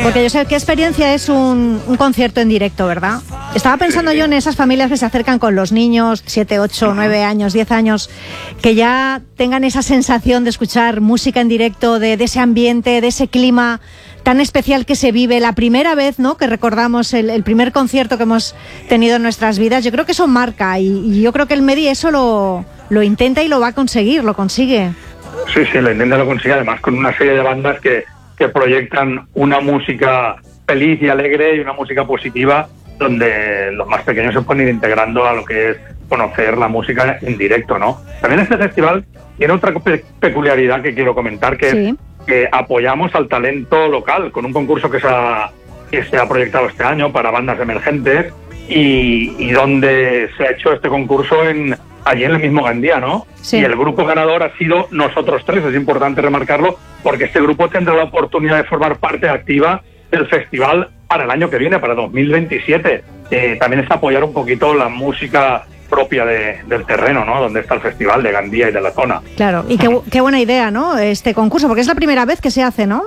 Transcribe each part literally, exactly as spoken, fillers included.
Porque yo sé qué experiencia es un, un concierto en directo, ¿verdad? Estaba pensando yo en esas familias que se acercan con los niños, siete, ocho, nueve años, diez años, que ya tengan esa sensación de escuchar música en directo, de, de ese ambiente, de ese clima tan especial que se vive la primera vez, ¿no?, que recordamos el, el primer concierto que hemos tenido en nuestras vidas. Yo creo que eso marca y, y yo creo que el Medi eso lo, lo intenta y lo va a conseguir, lo consigue. Sí, sí, lo intenta y lo consigue, además con una serie de bandas que, que proyectan una música feliz y alegre y una música positiva, donde los más pequeños se pueden ir integrando a lo que es conocer la música en directo, ¿no? También este festival tiene otra pe- peculiaridad que quiero comentar, que sí. es que apoyamos al talento local con un concurso que se ha, que se ha proyectado este año para bandas emergentes y, y donde se ha hecho este concurso en allí en el mismo Gandía, ¿no? Sí. Y el grupo ganador ha sido Nosotros Tres, es importante remarcarlo, porque este grupo tendrá la oportunidad de formar parte activa del festival para el año que viene, para dos mil veintisiete. Eh, también es apoyar un poquito la música propia de, del terreno, ¿no?, donde está el festival de Gandía y de la zona. Claro, y qué, qué buena idea, ¿no?, este concurso, porque es la primera vez que se hace, ¿no?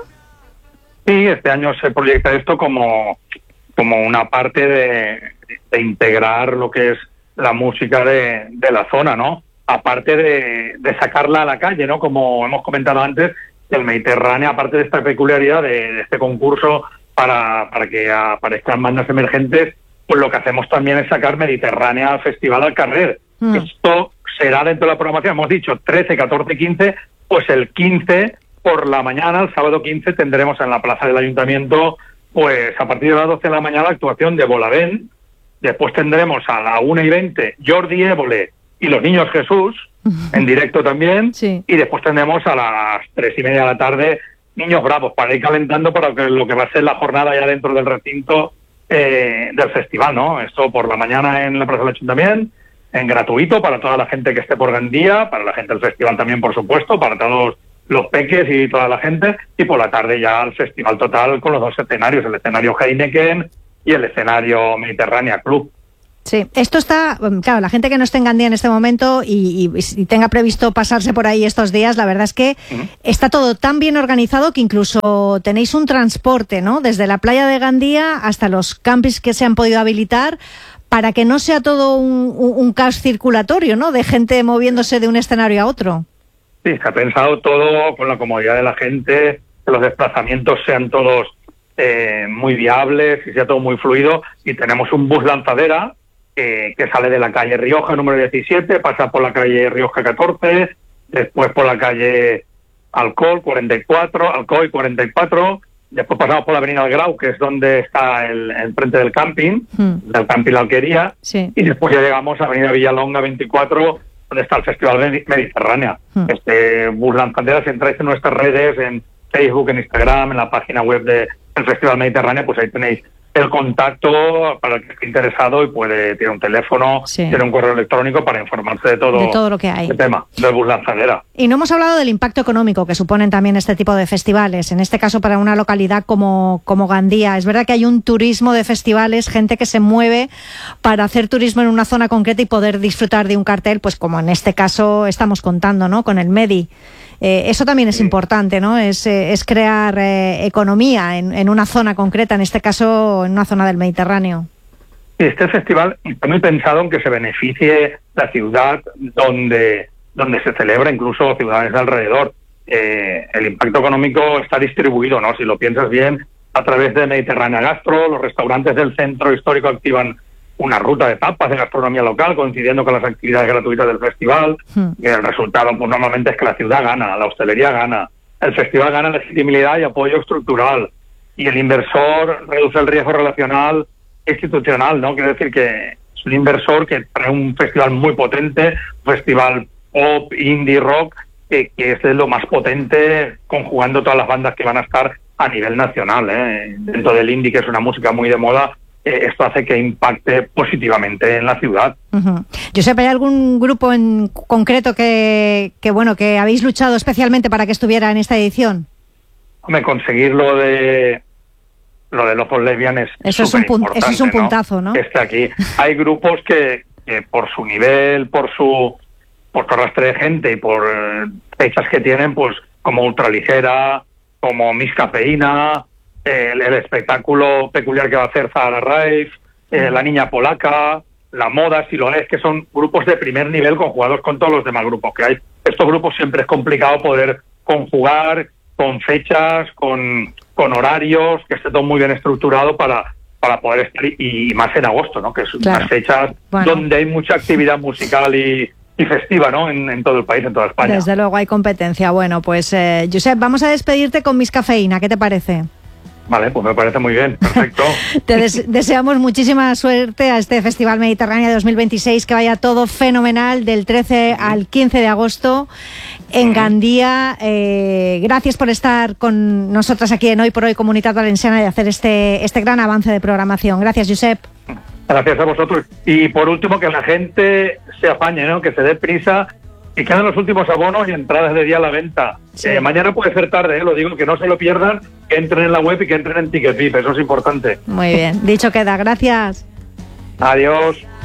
Sí, este año se proyecta esto como, como una parte de, de integrar lo que es la música de, de la zona, ¿no? Aparte de, de sacarla a la calle, ¿no? Como hemos comentado antes, el Mediterráneo, aparte de esta peculiaridad de, de este concurso para, para que aparezcan bandas emergentes, pues lo que hacemos también es sacar Mediterránea Festival al carrer. Mm. Esto será dentro de la programación, hemos dicho trece, catorce, quince, pues el quince por la mañana, el sábado quince, tendremos en la plaza del Ayuntamiento, pues a partir de las doce de la mañana, la actuación de Bolavent. Después tendremos a la una y veinte Jordi Évole y los Niños Jesús, en directo también, sí. Y después tendremos a las tres y media de la tarde Niños Bravos, para ir calentando para que, lo que va a ser la jornada ya dentro del recinto eh, del festival, ¿no? Esto por la mañana en la Plaza del Ayuntamiento, en gratuito para toda la gente que esté por Gandía, para la gente del festival también, por supuesto, para todos los peques y toda la gente, y por la tarde ya el festival total con los dos escenarios, el escenario Heineken y el escenario Mediterránea Club. Sí, esto está, claro, la gente que no esté en Gandía en este momento y, y, y tenga previsto pasarse por ahí estos días, la verdad es que uh-huh. está todo tan bien organizado que incluso tenéis un transporte, ¿no?, desde la playa de Gandía hasta los campings que se han podido habilitar, para que no sea todo un, un, un caos circulatorio, ¿no?, de gente moviéndose de un escenario a otro. Sí, se ha pensado todo con la comodidad de la gente, que los desplazamientos sean todos eh, muy viables y sea todo muy fluido, y tenemos un bus lanzadera Eh, que sale de la calle Rioja número diecisiete, pasa por la calle Rioja catorce, después por la calle Alcoy cuarenta y cuatro, Alcoy cuarenta y cuatro, después pasamos por la avenida del Grau, que es donde está el, el frente del camping, mm. del camping La Alquería, sí. Y después ya llegamos a avenida Villalonga veinticuatro, donde está el Festival Mediterránea. Mm. Este bus lanzadera, si entráis en nuestras redes, en Facebook, en Instagram, en la página web de, del Festival Mediterránea, pues ahí tenéis el contacto para el que esté interesado y puede tiene un teléfono, sí. tiene un correo electrónico para informarse de todo, de todo lo que hay. El tema del bus lanzadera. Y no hemos hablado del impacto económico que suponen también este tipo de festivales, en este caso para una localidad como, como Gandía. Es verdad que hay un turismo de festivales, gente que se mueve para hacer turismo en una zona concreta y poder disfrutar de un cartel, pues como en este caso estamos contando, ¿no?, con el Medi. Eh, eso también es sí. importante, ¿no? Es, eh, es crear eh, economía en, en una zona concreta, en este caso en una zona del Mediterráneo. Este festival está muy pensado en que se beneficie la ciudad donde, donde se celebra, incluso ciudades de alrededor. Eh, el impacto económico está distribuido, ¿no?, si lo piensas bien, a través de Mediterránea Gastro. Los restaurantes del centro histórico activan una ruta de tapas de gastronomía local, coincidiendo con las actividades gratuitas del festival, hmm. y el resultado pues normalmente es que la ciudad gana, la hostelería gana, el festival gana legitimidad y apoyo estructural, y el inversor reduce el riesgo relacional institucional, ¿no? Quiere decir que es un inversor que trae un festival muy potente, un festival pop, indie, rock, que, que es de lo más potente, conjugando todas las bandas que van a estar a nivel nacional, ¿eh? Dentro del indie, que es una música muy de moda, esto hace que impacte positivamente en la ciudad. Uh-huh. Josep, ¿hay algún grupo en concreto que, que bueno que habéis luchado especialmente para que estuviera en esta edición? Hombre, conseguir lo de lo de Locos Lesbian es eso es un pun- eso es un puntazo, ¿no? ¿no? Este aquí hay grupos que, que por su nivel, por su por su arrastre de gente y por eh, fechas que tienen, pues como Ultraligera, como Miss Cafeína, eh, el, el espectáculo peculiar que va a hacer Zahara Raif, eh, La Niña Polaca, La Moda, si lo es, que son grupos de primer nivel conjugados con todos los demás grupos que hay. Estos grupos siempre es complicado poder conjugar con fechas, con, con horarios, que esté todo muy bien estructurado para, para poder estar, y, y más en agosto, ¿no? Que es claro. unas fechas bueno. donde hay mucha actividad musical y, y festiva, ¿no? En, en todo el país, en toda España. Desde luego hay competencia. Bueno, pues, eh, Josep, vamos a despedirte con Miss Cafeína. ¿Qué te parece? Vale, pues me parece muy bien, perfecto. Te des- deseamos muchísima suerte a este Festival Mediterráneo dos mil veintiséis, que vaya todo fenomenal del trece al quince de agosto en Gandía. Eh, gracias por estar con nosotras aquí en Hoy por Hoy Comunitat Valenciana y hacer este, este gran avance de programación. Gracias, Josep. Gracias a vosotros. Y por último, que la gente se apañe, ¿no? Que se dé prisa y quedan los últimos abonos y entradas de día a la venta. Sí. Eh, mañana puede ser tarde, ¿eh? Lo digo, que no se lo pierdan, que entren en la web y que entren en TicketVip, eso es importante. Muy bien, dicho queda, gracias. Adiós.